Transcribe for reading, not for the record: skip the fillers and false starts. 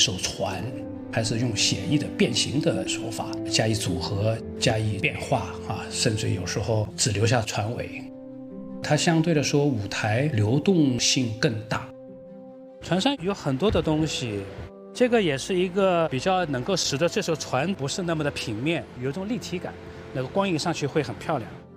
艘船，还是用写意的变形的手法加以组合、加以变化甚至有时候只留下船尾。它相对来说舞台流动性更大。船上有很多的东西，这个也是一个比较能够使得这艘船不是那么的平面，有一种立体感，那个光影上去会很漂亮。